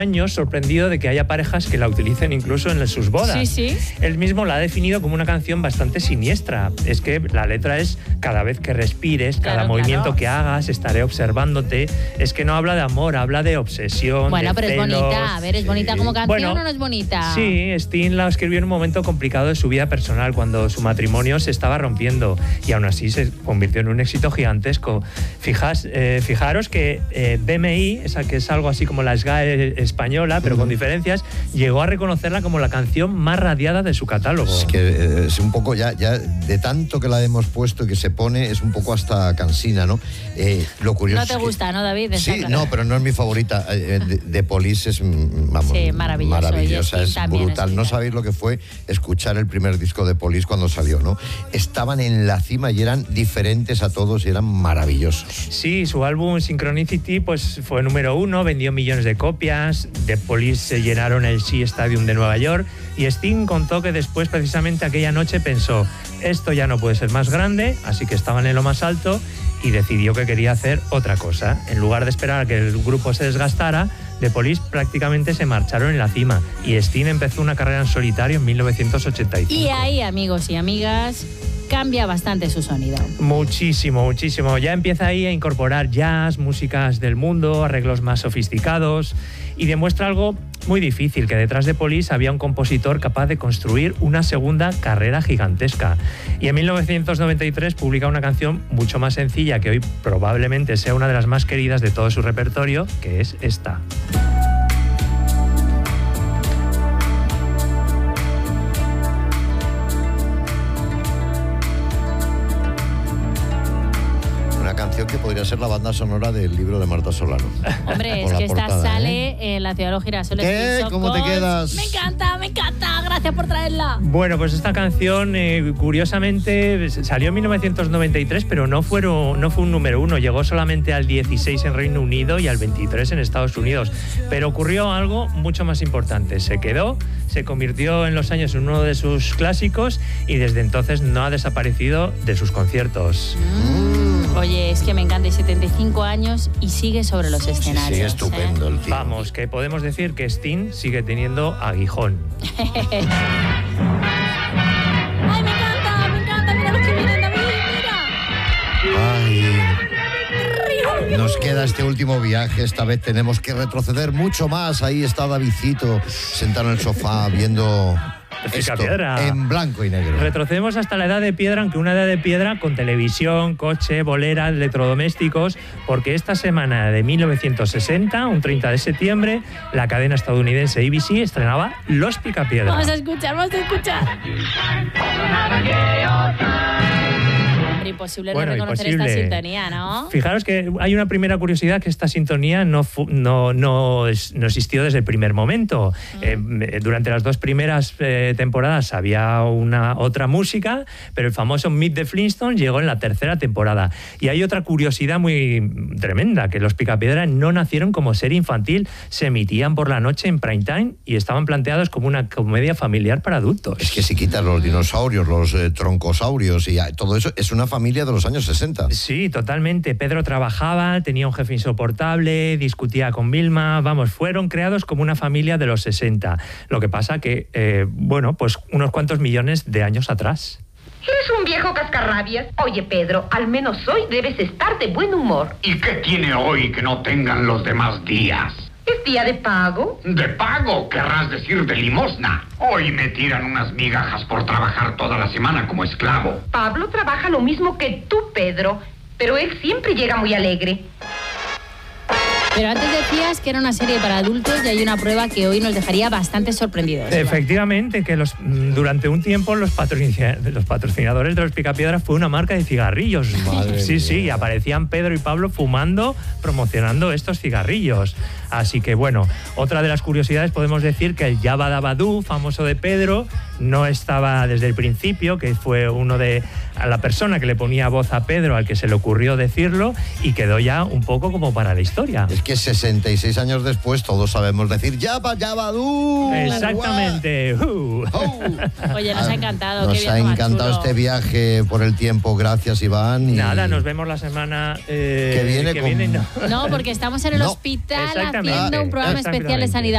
años sorprendido de que haya parejas que la utilicen incluso en sus bodas. Sí, sí. Él mismo la ha definido como una canción bastante siniestra. Es que la letra es: cada vez que respires, cada movimiento que hagas, estaré observándote. Es que no habla de amor, habla de obsesión. Bueno, de pero celos. es bonita. A ver, ¿es bonita como canción Bueno, o no es bonita? Sí, Sting la escribió en un momento complicado de su vida personal, cuando su matrimonio se estaba rompiendo, y aún así se convirtió en un éxito gigantesco. Fijaros que BMI, esa que es algo así como la SGAE española, pero con diferencias, llegó a reconocerla como la canción más radiada de su catálogo. Es que es un poco ya de tanto que la hemos puesto y que se pone, es un poco hasta cansina, ¿no? Lo curioso no te gusta, ¿no, David? Sí, no, pero no es mi favorita. De Police es, vamos, sí, maravillosa, es brutal. No sabéis lo que fue escuchar el primer disco de Police cuando salió, ¿no? Estaban en la cima y eran diferentes a todos y eran maravillosos. Sí, su álbum Synchronicity pues fue número 1, vendió millones de copias. The Police se llenaron el Shea Stadium de Nueva York, y Sting contó que después, precisamente aquella noche, pensó: esto ya no puede ser más grande, así que estaban en lo más alto, y decidió que quería hacer otra cosa. En lugar de esperar a que el grupo se desgastara, The Police prácticamente se marcharon en la cima, y Sting empezó una carrera en solitario en 1985. Y ahí, amigos y amigas, cambia bastante su sonido. Muchísimo, muchísimo. Ya empieza ahí a incorporar jazz, músicas del mundo, arreglos más sofisticados, y demuestra algo muy difícil, que detrás de Police había un compositor capaz de construir una segunda carrera gigantesca. Y en 1993 publica una canción mucho más sencilla, que hoy probablemente sea una de las más queridas de todo su repertorio, que es esta. Que podría ser la banda sonora del libro de Marta Solano. Hombre, es que esta sale en La ciudad de los girasoles. ¿Qué? ¿Cómo te quedas? Me encanta, gracias por traerla. Bueno, pues esta canción, curiosamente, salió en 1993, pero no fue un número 1, llegó solamente al 16 en Reino Unido y al 23 en Estados Unidos. Pero ocurrió algo mucho más importante: se convirtió en los años en uno de sus clásicos, y desde entonces no ha desaparecido de sus conciertos. Oye, es que me encanta, y 75 años y sigue sobre los escenarios. Sigue estupendo el tío. Vamos, que podemos decir que Sting sigue teniendo aguijón. ¡Ay, me encanta! ¡Mira los que vienen, David! ¡Mira! Ay, nos queda este último viaje. Esta vez tenemos que retroceder mucho más. Ahí está Davidcito, sentado en el sofá, viendo esto en blanco y negro. Retrocedemos hasta la edad de piedra, aunque una edad de piedra con televisión, coche, bolera, electrodomésticos, porque esta semana de 1960, un 30 de septiembre, la cadena estadounidense ABC estrenaba Los Picapiedra. Vamos a escuchar. Imposible no reconocer esta sintonía, ¿no? Fijaros que hay una primera curiosidad, que esta sintonía no existió desde el primer momento. Durante las dos primeras temporadas había otra música, pero el famoso Meet the Flintstones llegó en la tercera temporada. Y hay otra curiosidad muy tremenda, que Los Picapiedra no nacieron como serie infantil, se emitían por la noche en prime time y estaban planteados como una comedia familiar para adultos. Es que si quitas los dinosaurios, los troncosaurios y todo eso, es una familia de los años 60. Sí, totalmente. Pedro trabajaba, tenía un jefe insoportable, discutía con Vilma. Vamos, fueron creados como una familia de los 60. Lo que pasa que, pues unos cuantos millones de años atrás. Eres un viejo cascarrabias. Oye, Pedro, al menos hoy debes estar de buen humor. ¿Y qué tiene hoy que no tengan los demás días? ¿Es día de pago? ¿De pago? Querrás decir de limosna. Hoy me tiran unas migajas por trabajar toda la semana como esclavo. Pablo trabaja lo mismo que tú, Pedro, pero él siempre llega muy alegre. Pero antes decías que era una serie para adultos, y hay una prueba que hoy nos dejaría bastante sorprendidos. Efectivamente, que durante un tiempo los patrocinadores de Los Picapiedra fue una marca de cigarrillos. Sí, y aparecían Pedro y Pablo fumando, promocionando estos cigarrillos. Así que bueno, otra de las curiosidades, podemos decir que el Yabba Dabba Doo, famoso de Pedro, no estaba desde el principio, que fue a la persona que le ponía voz a Pedro, al que se le ocurrió decirlo, y quedó ya un poco como para la historia. Es que 66 años después todos sabemos decir Yabba Dabba Doo. Exactamente. Oye, nos ha encantado. Nos ha encantado este viaje por el tiempo. Gracias, Iván. Y nada, nos vemos la semana que viene. No, porque estamos en el hospital haciendo un programa especial de sanidad.